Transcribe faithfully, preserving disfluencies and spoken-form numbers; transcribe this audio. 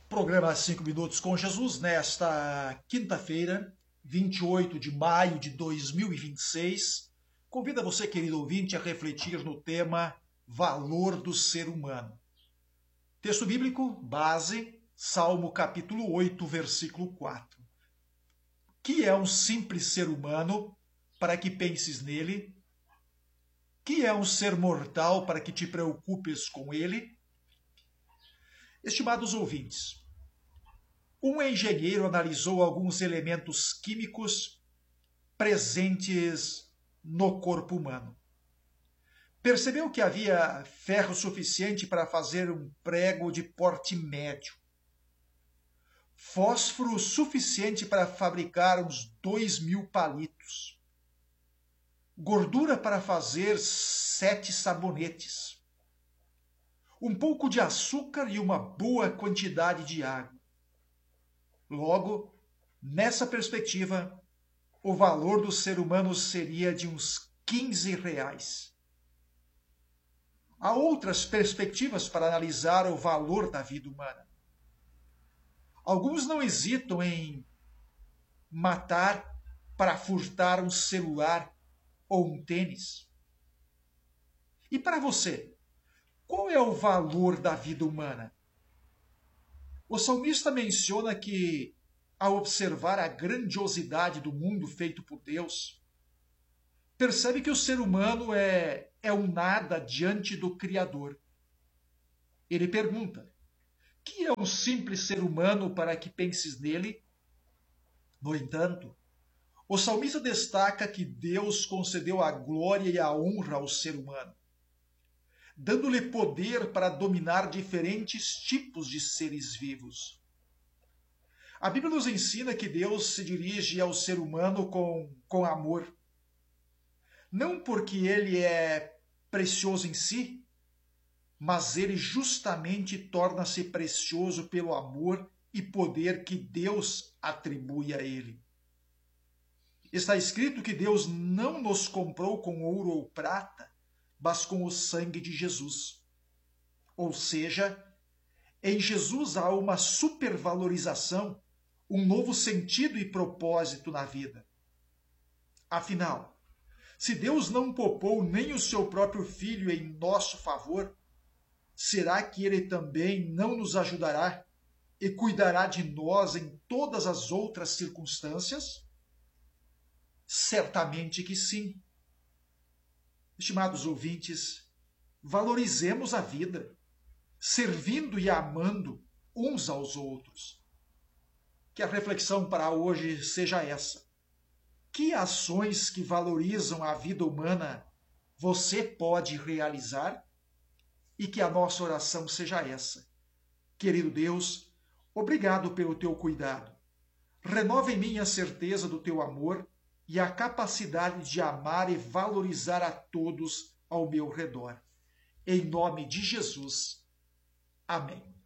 Programa cinco Minutos com Jesus, nesta quinta-feira, vinte e oito de maio de dois mil e vinte e seis. Convido você, querido ouvinte, a refletir no tema Valor do Ser Humano. Texto bíblico, base, Salmo capítulo oito, versículo quatro. Que é um simples ser humano para que penses nele? Que é um ser mortal para que te preocupes com ele? Estimados ouvintes, um engenheiro analisou alguns elementos químicos presentes no corpo humano. Percebeu que havia ferro suficiente para fazer um prego de porte médio, fósforo suficiente para fabricar uns dois mil palitos, gordura para fazer sete sabonetes, um pouco de açúcar e uma boa quantidade de água. Logo, nessa perspectiva, o valor do ser humano seria de uns quinze reais. Há outras perspectivas para analisar o valor da vida humana. Alguns não hesitam em matar para furtar um celular ou um tênis. E para você, qual é o valor da vida humana? O salmista menciona que, ao observar a grandiosidade do mundo feito por Deus, percebe que o ser humano é, é um nada diante do Criador. Ele pergunta: que é um simples ser humano para que penses nele? No entanto, o salmista destaca que Deus concedeu a glória e a honra ao ser humano, dando-lhe poder para dominar diferentes tipos de seres vivos. A Bíblia nos ensina que Deus se dirige ao ser humano com, com amor. Não porque ele é precioso em si, mas ele justamente torna-se precioso pelo amor e poder que Deus atribui a ele. Está escrito que Deus não nos comprou com ouro ou prata, mas com o sangue de Jesus. Ou seja, em Jesus há uma supervalorização, um novo sentido e propósito na vida. Afinal, se Deus não poupou nem o seu próprio Filho em nosso favor, será que Ele também não nos ajudará e cuidará de nós em todas as outras circunstâncias? Certamente que sim. Estimados ouvintes, valorizemos a vida, servindo e amando uns aos outros. Que a reflexão para hoje seja essa. Que ações que valorizam a vida humana você pode realizar? E que a nossa oração seja essa. Querido Deus, obrigado pelo teu cuidado. Renova em mim a certeza do teu amor e a capacidade de amar e valorizar a todos ao meu redor. Em nome de Jesus. Amém.